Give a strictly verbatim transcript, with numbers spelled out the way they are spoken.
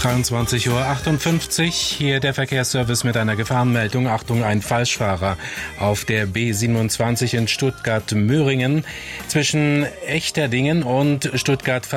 dreiundzwanzig Uhr achtundfünfzig, hier der Verkehrsservice mit einer Gefahrenmeldung. Achtung, ein Falschfahrer auf der B siebenundzwanzig in Stuttgart-Möhringen zwischen Echterdingen und Stuttgart